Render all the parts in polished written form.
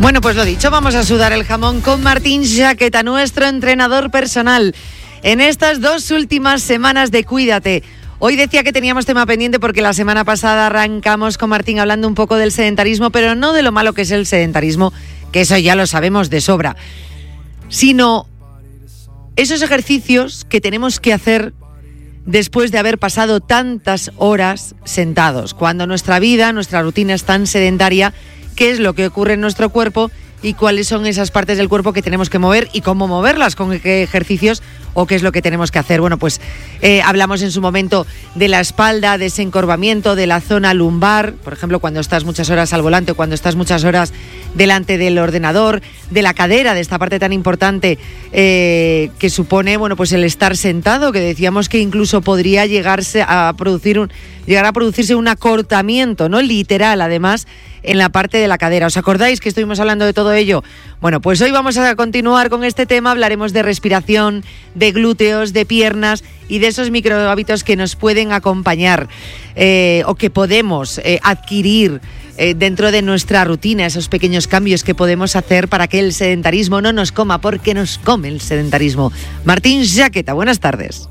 Bueno, pues lo dicho, vamos a sudar el jamón con Martín Jaqueta, nuestro entrenador personal, en estas 2 últimas semanas de Cuídate. Hoy decía que teníamos tema pendiente porque la semana pasada arrancamos con Martín hablando un poco del sedentarismo, pero no de lo malo que es el sedentarismo, que eso ya lo sabemos de sobra, sino esos ejercicios que tenemos que hacer después de haber pasado tantas horas sentados, cuando nuestra vida, nuestra rutina es tan sedentaria. ¿Qué es lo que ocurre en nuestro cuerpo y cuáles son esas partes del cuerpo que tenemos que mover y cómo moverlas, con qué ejercicios o qué es lo que tenemos que hacer? Bueno, pues hablamos en su momento de la espalda, de ese encorvamiento, de la zona lumbar, por ejemplo, cuando estás muchas horas al volante o cuando estás muchas horas delante del ordenador, de la cadera, de esta parte tan importante que supone, bueno, pues el estar sentado, que decíamos que incluso podría llegar a producirse un acortamiento, ¿no? Literal, además, en la parte de la cadera. ¿Os acordáis que estuvimos hablando de todo ello? Bueno, pues hoy vamos a continuar con este tema. Hablaremos de respiración, de glúteos, de piernas y de esos microhábitos que nos pueden acompañar o que podemos adquirir dentro de nuestra rutina, esos pequeños cambios que podemos hacer para que el sedentarismo no nos coma, porque nos come el sedentarismo. Martín Jaqueta, buenas tardes.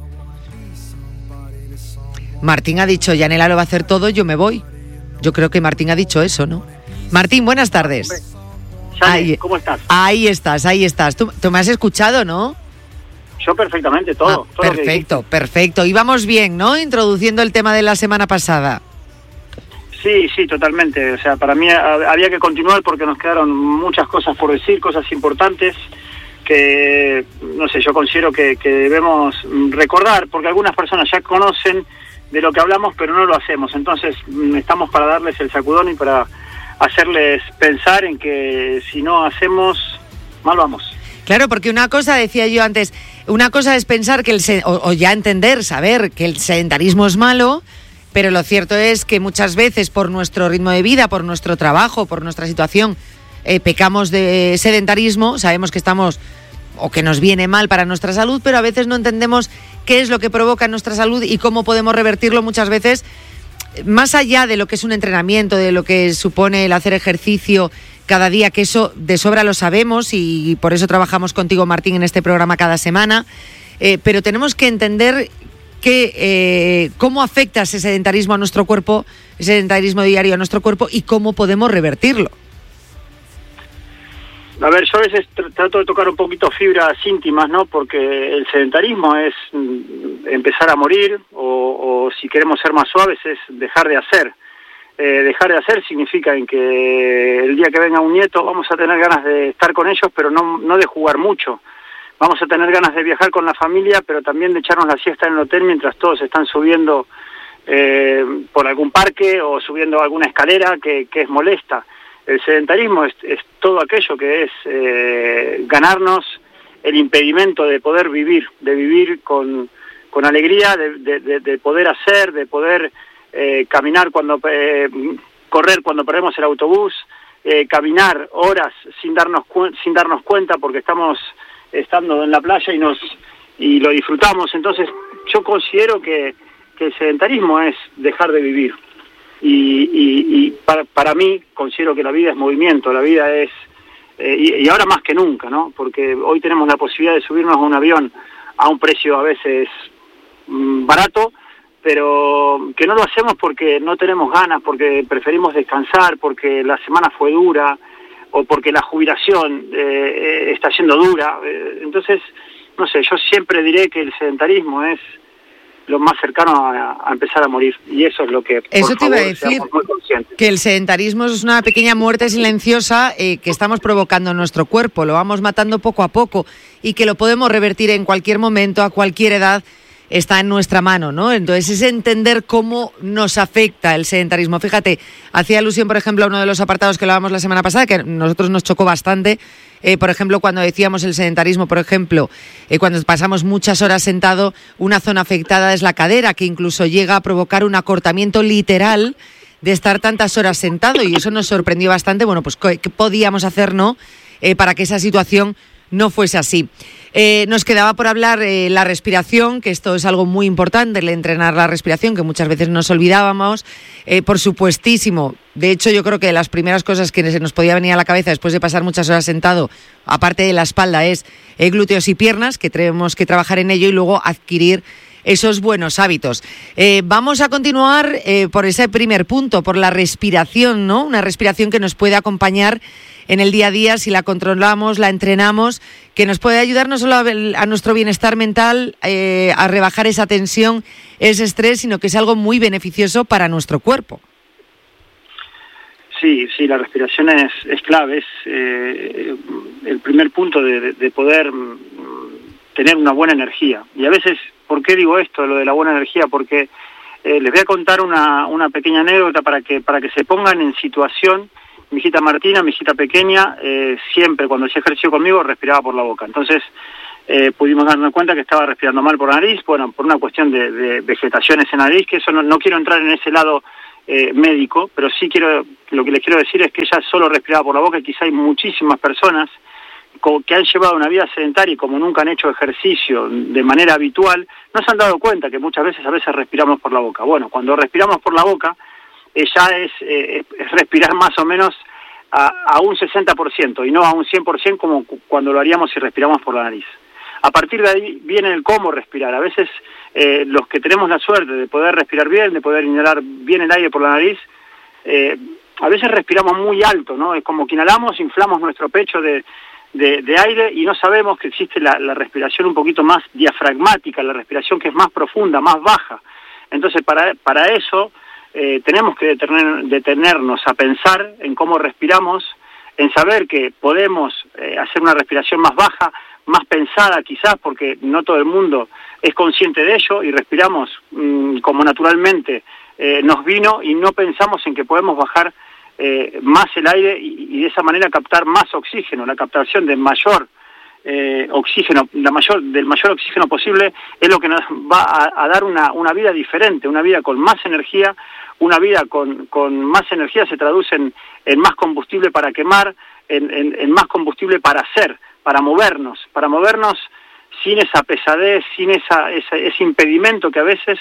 Martín ha dicho, Yanela lo va a hacer todo, yo me voy. Yo creo que Martín ha dicho eso, ¿no? Martín, buenas tardes. Sally, ¿cómo estás? Ahí estás. Tú me has escuchado, ¿no? Yo perfectamente, todo. Perfecto. Y vamos bien, ¿no? Introduciendo el tema de la semana pasada. Sí, totalmente. O sea, para mí había que continuar porque nos quedaron muchas cosas por decir, cosas importantes que, no sé, yo considero que debemos recordar, porque algunas personas ya conocen de lo que hablamos, pero no lo hacemos. Entonces, estamos para darles el sacudón y para hacerles pensar en que si no hacemos, mal vamos. Claro, porque una cosa, decía yo antes, una cosa es pensar que o ya entender, saber que el sedentarismo es malo, pero lo cierto es que muchas veces por nuestro ritmo de vida, por nuestro trabajo, por nuestra situación, pecamos de sedentarismo, sabemos que estamos o que nos viene mal para nuestra salud, pero a veces no entendemos qué es lo que provoca nuestra salud y cómo podemos revertirlo muchas veces, más allá de lo que es un entrenamiento, de lo que supone el hacer ejercicio cada día, que eso de sobra lo sabemos y por eso trabajamos contigo, Martín, en este programa cada semana, pero tenemos que entender cómo afecta ese sedentarismo a nuestro cuerpo, ese sedentarismo diario a nuestro cuerpo y cómo podemos revertirlo. A ver, yo a veces trato de tocar un poquito fibras íntimas, ¿no? Porque el sedentarismo es empezar a morir o si queremos ser más suaves es dejar de hacer. Dejar de hacer significa en que el día que venga un nieto vamos a tener ganas de estar con ellos, pero no de jugar mucho. Vamos a tener ganas de viajar con la familia, pero también de echarnos la siesta en el hotel mientras todos están subiendo por algún parque o subiendo alguna escalera que es molesta. El sedentarismo es todo aquello que es ganarnos el impedimento de poder vivir, de vivir con alegría, de poder hacer, de poder caminar correr cuando perdemos el autobús, caminar horas sin darnos cuenta porque estamos estando en la playa y lo disfrutamos. Entonces yo considero que el sedentarismo es dejar de vivir. Y para mí considero que la vida es movimiento, la vida es, y ahora más que nunca, ¿no? Porque hoy tenemos la posibilidad de subirnos a un avión a un precio a veces barato, pero que no lo hacemos porque no tenemos ganas, porque preferimos descansar, porque la semana fue dura, o porque la jubilación está siendo dura. Entonces, no sé, yo siempre diré que el sedentarismo es lo más cercano a empezar a morir, y eso es lo que, eso te iba a decir, que el sedentarismo es una pequeña muerte silenciosa que estamos provocando en nuestro cuerpo, lo vamos matando poco a poco y que lo podemos revertir en cualquier momento, a cualquier edad, está en nuestra mano, ¿no? Entonces es entender cómo nos afecta el sedentarismo. Fíjate, hacía alusión, por ejemplo, a uno de los apartados que hablábamos la semana pasada, que a nosotros nos chocó bastante, por ejemplo, cuando decíamos el sedentarismo, por ejemplo, cuando pasamos muchas horas sentado, una zona afectada es la cadera, que incluso llega a provocar un acortamiento literal de estar tantas horas sentado, y eso nos sorprendió bastante. Bueno, pues qué podíamos hacer, ¿no?, para que esa situación no fuese así. Nos quedaba por hablar la respiración, que esto es algo muy importante, el entrenar la respiración, que muchas veces nos olvidábamos. Por supuestísimo, de hecho yo creo que de las primeras cosas que se nos podía venir a la cabeza después de pasar muchas horas sentado, aparte de la espalda, es glúteos y piernas, que tenemos que trabajar en ello y luego adquirir esos buenos hábitos. Vamos a continuar por ese primer punto, por la respiración, ¿no? Una respiración que nos puede acompañar en el día a día si la controlamos, la entrenamos, que nos puede ayudar no solo a nuestro bienestar mental, a rebajar esa tensión, ese estrés, sino que es algo muy beneficioso para nuestro cuerpo. Sí, la respiración es clave, es el primer punto de poder tener una buena energía. Y a veces, ¿por qué digo esto, lo de la buena energía? Porque les voy a contar una pequeña anécdota para que se pongan en situación. Mi hijita Martina, mi hijita pequeña, siempre cuando hacía ejercicio conmigo respiraba por la boca. Entonces pudimos darnos cuenta que estaba respirando mal por la nariz, bueno, por una cuestión de vegetaciones en la nariz, que eso no quiero entrar en ese lado médico, pero sí lo que les quiero decir es que ella solo respiraba por la boca y quizá hay muchísimas personas que han llevado una vida sedentaria y como nunca han hecho ejercicio de manera habitual, no se han dado cuenta que muchas veces respiramos por la boca. Bueno, cuando respiramos por la boca, ya es respirar más o menos a un 60% y no a un 100% como cuando lo haríamos si respiramos por la nariz. A partir de ahí viene el cómo respirar. A veces los que tenemos la suerte de poder respirar bien, de poder inhalar bien el aire por la nariz, a veces respiramos muy alto, ¿no? Es como que inhalamos, inflamos nuestro pecho de aire y no sabemos que existe la respiración un poquito más diafragmática, la respiración que es más profunda, más baja. Entonces para eso tenemos que detenernos a pensar en cómo respiramos, en saber que podemos hacer una respiración más baja, más pensada quizás, porque no todo el mundo es consciente de ello y respiramos como naturalmente nos vino y no pensamos en que podemos bajar más el aire y de esa manera captar más oxígeno. La captación de mayor oxígeno, del mayor oxígeno posible es lo que nos va a dar una vida diferente, una vida con más energía. Una vida con más energía se traduce en más combustible para quemar, en más combustible para hacer, para movernos sin esa pesadez, sin ese impedimento que a veces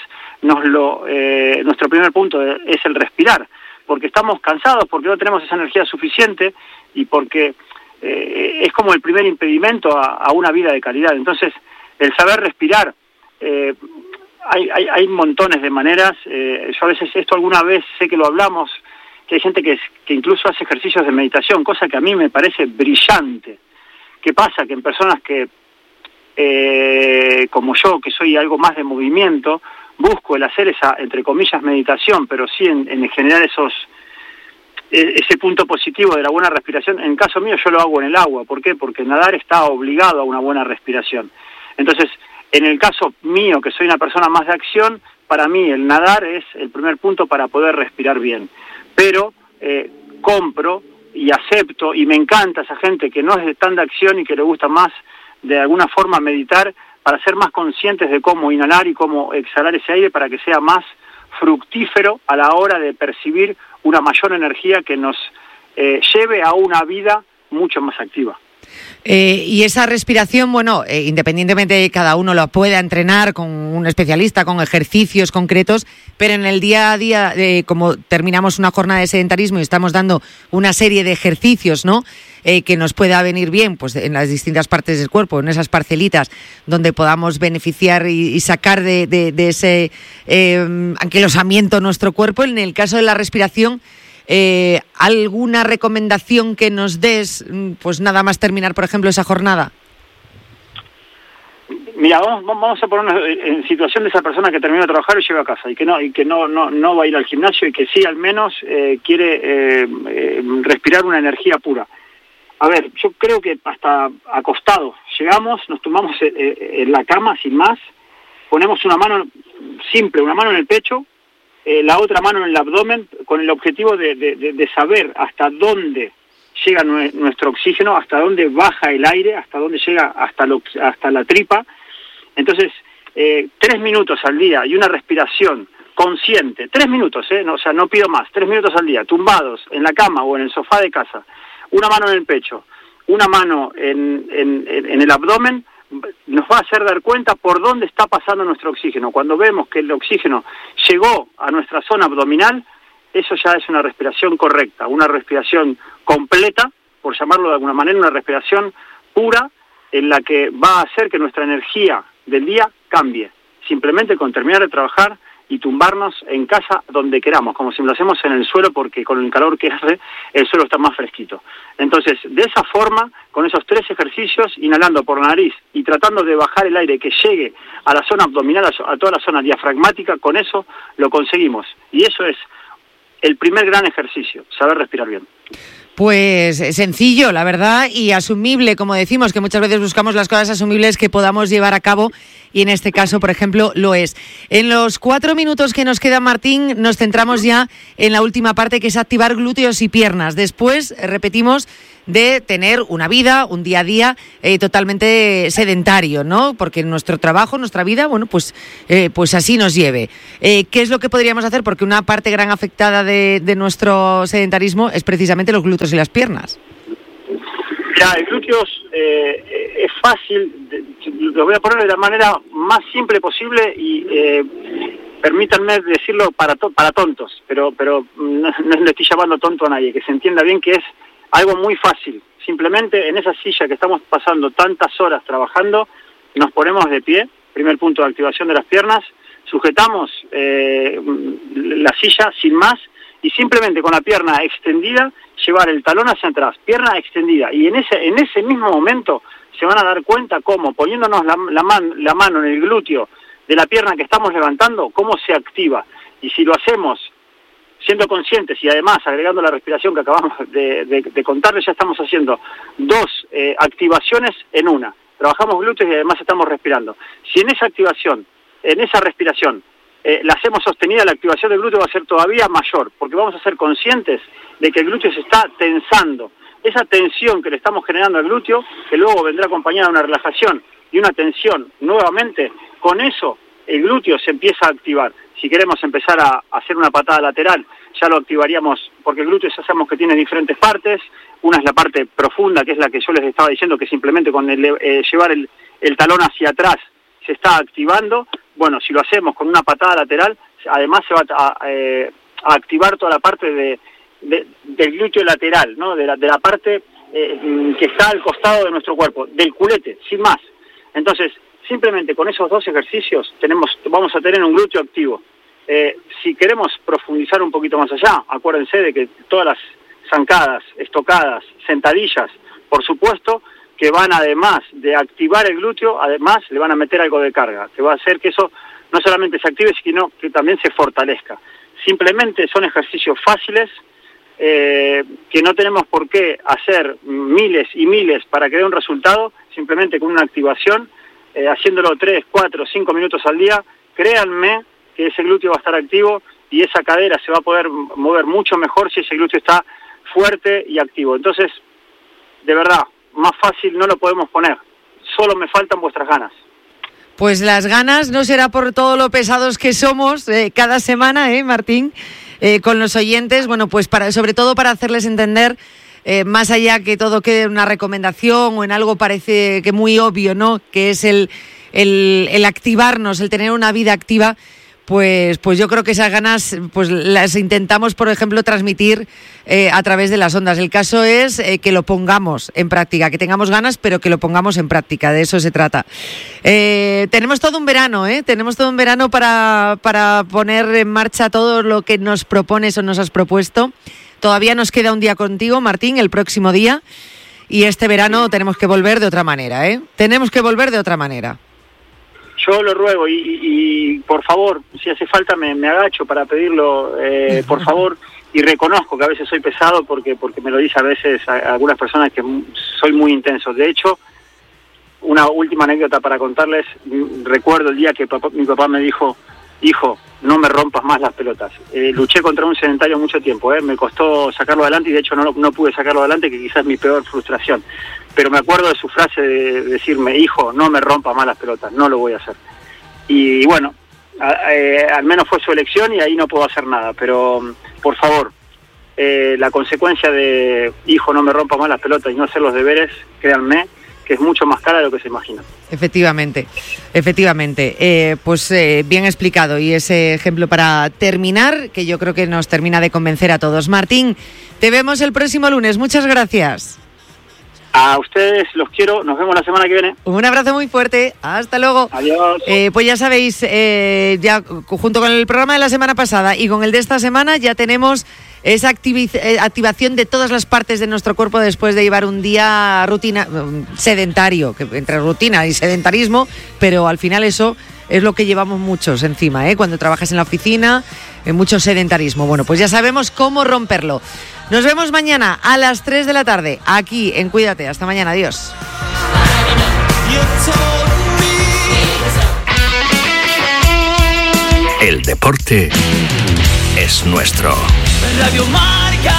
nuestro primer punto es el respirar, porque estamos cansados, porque no tenemos esa energía suficiente y porque es como el primer impedimento a una vida de calidad. Entonces, el saber respirar, hay montones de maneras. Yo a veces esto alguna vez sé que lo hablamos, que hay gente que incluso hace ejercicios de meditación, cosa que a mí me parece brillante. ¿Qué pasa? Que en personas que como yo, que soy algo más de movimiento, busco el hacer esa, entre comillas, meditación, pero sí en generar ese punto positivo de la buena respiración. En caso mío yo lo hago en el agua. ¿Por qué? Porque nadar está obligado a una buena respiración. Entonces, en el caso mío, que soy una persona más de acción, para mí el nadar es el primer punto para poder respirar bien. Pero compro y acepto, y me encanta esa gente que no es de tan de acción y que le gusta más, de alguna forma, meditar, para ser más conscientes de cómo inhalar y cómo exhalar ese aire para que sea más fructífero a la hora de percibir una mayor energía que nos lleve a una vida mucho más activa. Y esa respiración, bueno, independientemente de que cada uno lo pueda entrenar con un especialista, con ejercicios concretos, pero en el día a día, como terminamos una jornada de sedentarismo y estamos dando una serie de ejercicios, ¿no?, que nos pueda venir bien, pues en las distintas partes del cuerpo, en esas parcelitas donde podamos beneficiar y sacar de ese anquilosamiento nuestro cuerpo. En el caso de la respiración, ¿alguna recomendación que nos des, pues nada más terminar, por ejemplo, esa jornada? Mira, vamos a ponernos en situación de esa persona que terminó de trabajar y llega a casa y que no va a ir al gimnasio y que sí al menos quiere respirar una energía pura. A ver, yo creo que hasta acostado llegamos, nos tomamos en la cama sin más, ponemos una mano simple, una mano en el pecho, la otra mano en el abdomen, con el objetivo de saber hasta dónde llega nuestro oxígeno, hasta dónde baja el aire, hasta dónde llega hasta la tripa. Entonces, 3 minutos al día y una respiración consciente, 3 minutos, no pido más, 3 minutos al día, tumbados en la cama o en el sofá de casa, una mano en el pecho, una mano en el abdomen nos va a hacer dar cuenta por dónde está pasando nuestro oxígeno. Cuando vemos que el oxígeno llegó a nuestra zona abdominal, eso ya es una respiración correcta, una respiración completa, por llamarlo de alguna manera, una respiración pura, en la que va a hacer que nuestra energía del día cambie, simplemente con terminar de trabajar y tumbarnos en casa donde queramos, como si lo hacemos en el suelo, porque con el calor que hace, el suelo está más fresquito. Entonces, de esa forma, con esos 3 ejercicios, inhalando por la nariz y tratando de bajar el aire que llegue a la zona abdominal, a toda la zona diafragmática, con eso lo conseguimos. Y eso es el primer gran ejercicio, saber respirar bien. Pues sencillo, la verdad, y asumible, como decimos, que muchas veces buscamos las cosas asumibles que podamos llevar a cabo, y en este caso, por ejemplo, lo es. En los 4 minutos que nos quedan, Martín, nos centramos ya en la última parte, que es activar glúteos y piernas. Después, repetimos, de tener una vida, un día a día totalmente sedentario, ¿no? Porque nuestro trabajo, nuestra vida, bueno, pues así nos lleve. ¿Qué es lo que podríamos hacer? Porque una parte gran afectada de nuestro sedentarismo es precisamente los glúteos y las piernas. Ya, el glúteos es fácil, lo voy a poner de la manera más simple posible y permítanme decirlo para tontos, pero no le estoy llamando tonto a nadie, que se entienda bien que es algo muy fácil. Simplemente en esa silla que estamos pasando tantas horas trabajando, nos ponemos de pie, primer punto de activación de las piernas, sujetamos la silla sin más y simplemente con la pierna extendida llevar el talón hacia atrás, pierna extendida, y en ese mismo momento se van a dar cuenta cómo, poniéndonos la mano en el glúteo de la pierna que estamos levantando, cómo se activa. Y si lo hacemos siendo conscientes y además agregando la respiración que acabamos de contarles, ya estamos haciendo 2 activaciones en una. Trabajamos glúteos y además estamos respirando. Si en esa activación, en esa respiración, la hacemos sostenida, la activación del glúteo va a ser todavía mayor, porque vamos a ser conscientes de que el glúteo se está tensando. Esa tensión que le estamos generando al glúteo, que luego vendrá acompañada de una relajación y una tensión nuevamente, con eso el glúteo se empieza a activar. Si queremos empezar a hacer una patada lateral, ya lo activaríamos, porque el glúteo ya sabemos que tiene diferentes partes. Una es la parte profunda, que es la que yo les estaba diciendo, que simplemente con llevar el talón hacia atrás se está activando. Bueno, si lo hacemos con una patada lateral, además se va a activar toda la parte del glúteo lateral, ¿no? De la parte que está al costado de nuestro cuerpo, del culete, sin más. Entonces, simplemente con esos 2 ejercicios vamos a tener un glúteo activo. Si queremos profundizar un poquito más allá, acuérdense de que todas las zancadas, estocadas, sentadillas, por supuesto, que van además de activar el glúteo, además le van a meter algo de carga, que va a hacer que eso no solamente se active, sino que también se fortalezca. Simplemente son ejercicios fáciles, que no tenemos por qué hacer miles y miles para que dé un resultado, simplemente con una activación, haciéndolo 3, 4, 5 minutos al día. Créanme que ese glúteo va a estar activo y esa cadera se va a poder mover mucho mejor si ese glúteo está fuerte y activo. Entonces, de verdad, más fácil no lo podemos poner. Solo me faltan vuestras ganas. Pues las ganas no será por todo lo pesados que somos cada semana, Martín, con los oyentes. Bueno, pues sobre todo para hacerles entender, más allá que todo quede en una recomendación o en algo parece que muy obvio, ¿no? Que es el activarnos, el tener una vida activa. Pues yo creo que esas ganas pues las intentamos, por ejemplo, transmitir a través de las ondas. El caso es que lo pongamos en práctica, que tengamos ganas, pero que lo pongamos en práctica. De eso se trata. Tenemos todo un verano, tenemos todo un verano para poner en marcha todo lo que nos propones o nos has propuesto. Todavía nos queda un día contigo, Martín, el próximo día. Y este verano tenemos que volver de otra manera, Tenemos que volver de otra manera. Yo lo ruego y por favor, si hace falta me agacho para pedirlo, por favor, y reconozco que a veces soy pesado porque me lo dice a veces algunas personas que soy muy intenso. De hecho, una última anécdota para contarles. Recuerdo el día que mi papá me dijo: hijo, no me rompas más las pelotas. Luché contra un sedentario mucho tiempo, me costó sacarlo adelante y de hecho no pude sacarlo adelante, que quizás es mi peor frustración. Pero me acuerdo de su frase de decirme: hijo, no me rompas más las pelotas, no lo voy a hacer. Y bueno, al menos fue su elección y ahí no puedo hacer nada, pero por favor, la consecuencia de, hijo, no me rompa más las pelotas y no hacer los deberes, créanme, que es mucho más cara de lo que se imagina. Efectivamente. Bien explicado, y ese ejemplo para terminar, que yo creo que nos termina de convencer a todos. Martín, te vemos el próximo lunes. Muchas gracias. A ustedes los quiero, nos vemos la semana que viene. Un abrazo muy fuerte, hasta luego. Adiós. Pues ya sabéis, ya junto con el programa de la semana pasada y con el de esta semana ya tenemos esa activación de todas las partes de nuestro cuerpo después de llevar un día sedentario, que entre rutina y sedentarismo, pero al final eso es lo que llevamos muchos encima, cuando trabajas en la oficina, mucho sedentarismo. Bueno, pues ya sabemos cómo romperlo. Nos vemos mañana a las 3 de la tarde, aquí en Cuídate. Hasta mañana, adiós. El deporte es nuestro. Radio Marca.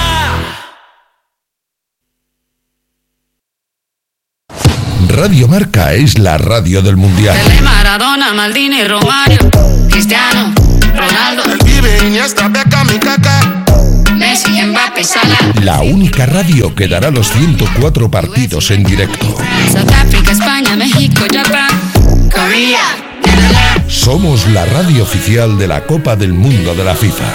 Radio Marca es la radio del Mundial. Pelé, Maradona, Maldini, Romario, Cristiano, Ronaldo, El Pibe, Iniesta, Beckham y Kaká, Messi, Mbappé, Salah. La única radio que dará los 104 partidos en directo. South Africa, España, México, Japón, Corea, Netherlands. Somos la radio oficial de la Copa del Mundo de la FIFA.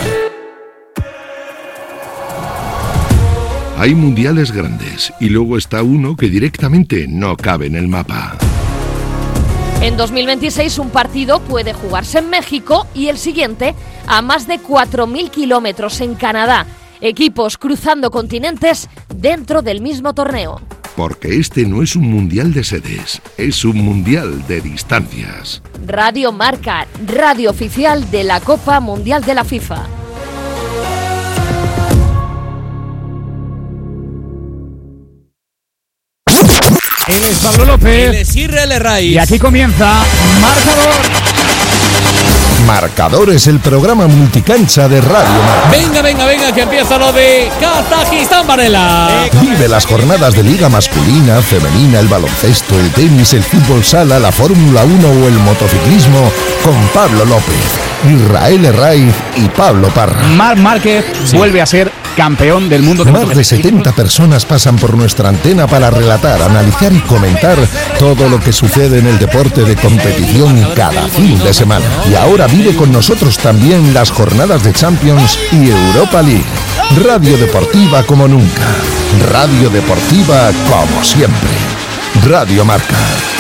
Hay mundiales grandes y luego está uno que directamente no cabe en el mapa. En 2026 un partido puede jugarse en México y el siguiente a más de 4.000 kilómetros en Canadá. Equipos cruzando continentes dentro del mismo torneo. Porque este no es un mundial de sedes, es un mundial de distancias. Radio Marca, radio oficial de la Copa Mundial de la FIFA. Él es Pablo López. Él es Israel Herraiz. Y aquí comienza Marcador. Marcador es el programa multicancha de Radio Marca. Venga, que empieza lo de Kazajistán, Varela. Vive las jornadas de Liga masculina, femenina, el baloncesto, el tenis, el fútbol sala, la Fórmula 1 o el motociclismo con Pablo López, Israel Herraiz y Pablo Parra. Marc Márquez vuelve a ser campeón del mundo. Más de 70 personas pasan por nuestra antena para relatar, analizar y comentar todo lo que sucede en el deporte de competición cada fin de semana. Y ahora vive con nosotros también las jornadas de Champions y Europa League. Radio deportiva como nunca. Radio deportiva como siempre. Radio Marca.